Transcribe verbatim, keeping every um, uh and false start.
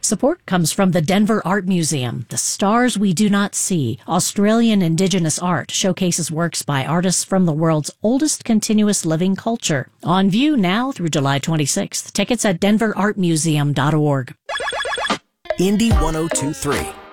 Support comes from the Denver Art Museum. The Stars We Do Not See, Australian Indigenous art, showcases works by artists from the world's oldest continuous living culture. On view now through July twenty-sixth. Tickets at denver art museum dot org. Indy one oh two point three.